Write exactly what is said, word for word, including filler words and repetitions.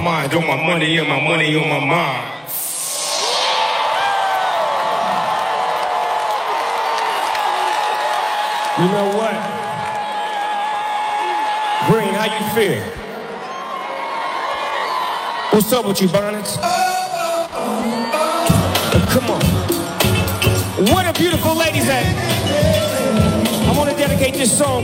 mind. On my money and my money on my mind. You know what? Green, how you feel? What's up with you, Bonnets? Come on. Where the beautiful ladies at? I want to dedicate this song